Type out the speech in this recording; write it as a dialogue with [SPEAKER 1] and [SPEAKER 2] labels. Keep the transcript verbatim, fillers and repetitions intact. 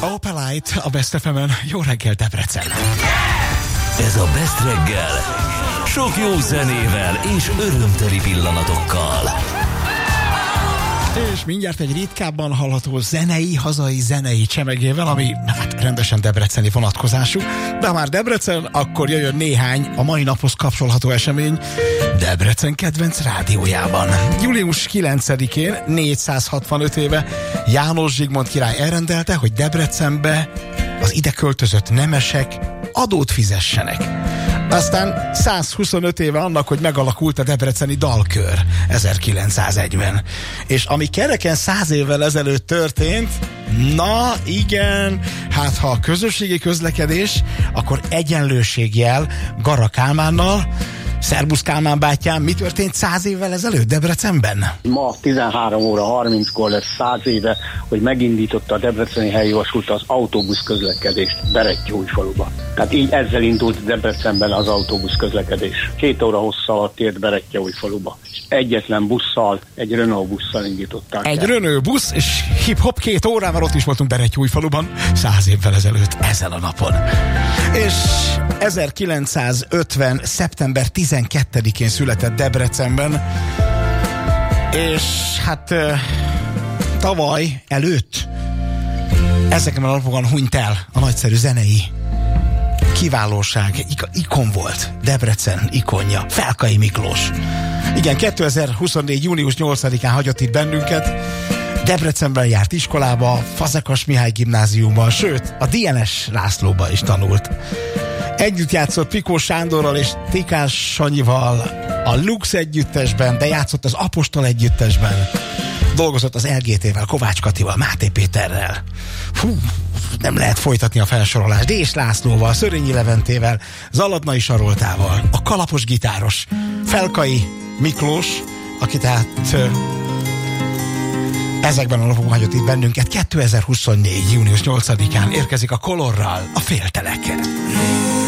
[SPEAKER 1] Opelite a Best ef emen. Jó reggel, Debrecen!
[SPEAKER 2] Ez a Best reggel. Sok jó zenével és örömteli pillanatokkal.
[SPEAKER 1] És mindjárt egy ritkábban hallható zenei, hazai zenei csemegével, ami hát rendesen debreceni vonatkozású. De ha már Debrecen, akkor jöjjön néhány a mai naphoz kapcsolható esemény Debrecen kedvenc rádiójában. július kilencedikén, négyszázhatvanöt éve János Zsigmond király elrendelte, hogy Debrecenbe az ide költözött nemesek adót fizessenek. Aztán százhuszonöt éve annak, hogy megalakult a debreceni dalkör ezerkilencszázegyben. És ami kereken száz évvel ezelőtt történt, na igen, hát ha a közösségi közlekedés, akkor egyenlőségjel Garra Kálmánnal. Szerbusz Kálmán bátyám, mi történt száz évvel ezelőtt Debrecenben?
[SPEAKER 3] Ma tizenhárom óra harminckor lesz száz éve, hogy megindította a debreceni helyi vasút az autóbusz közlekedést Berettyóújfaluba. Tehát így ezzel indult Debrecenben az autóbusz közlekedés. Két óra hossz alatt ért Berettyóújfaluba. Egyetlen busszal, egy Renault busszal indították
[SPEAKER 1] Egy
[SPEAKER 3] el.
[SPEAKER 1] Renault busz, és hip-hop két órával ott is voltunk Berettyóújfaluban száz évvel ezelőtt ezen a napon. És ezerkilencszázötven. szeptember tizenkettedikén született Debrecenben, és hát tavaly előtt ezeken a napokon hunyt el a nagyszerű zenei kiválóság, ik- ikon volt, Debrecen ikonja, Felkai Miklós. Igen, kétezer-huszonnégy. június nyolcadikán hagyott itt bennünket. Debrecenben járt iskolába, Fazekas Mihály gimnáziumban, sőt, a dé en es Lászlóban is tanult. Együtt játszott Pikó Sándorral és Tikás Sanyival a Lux együttesben, de játszott az Apostol együttesben. Dolgozott az el gé té-vel, Kovács Katival, Máté Péterrel. Fú, nem lehet folytatni a felsorolást. Dés Lászlóval, Szörényi Leventével, Zalatnai Saroltával, a kalapos gitáros Felkai Miklós, aki tehát ö, ezekben a napokban hagyott itt bennünket. kétezer-huszonnégy. június nyolcadikán érkezik a Kolorral, a Féltelek.